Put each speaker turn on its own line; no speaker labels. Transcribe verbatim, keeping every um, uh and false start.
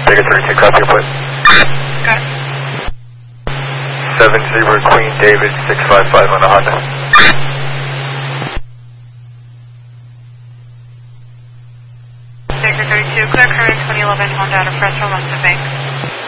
Victor thirty-two, copy your point.
Got it.
seven zero Queen David six five five on the Honda.
Victor thirty-two, clear current twenty eleven Honda out of press from West of Bank.